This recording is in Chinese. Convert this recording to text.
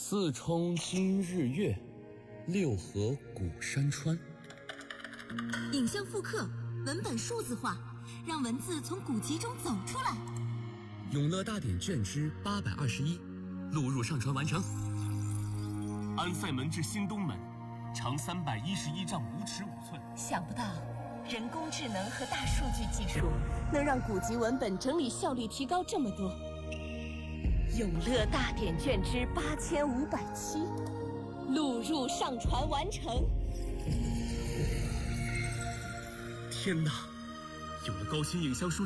四冲今日月，六合古山川。 影像复刻，文本数字化，让文字从古籍中走出来。 永乐大典卷之821，录入上传完成。 安塞门至新东门，长311丈5尺5寸。 想不到人工智能和大数据技术能让古籍文本整理效率提高这么多。永乐大典卷之8507，录入上传完成。 天哪，有了高清影像数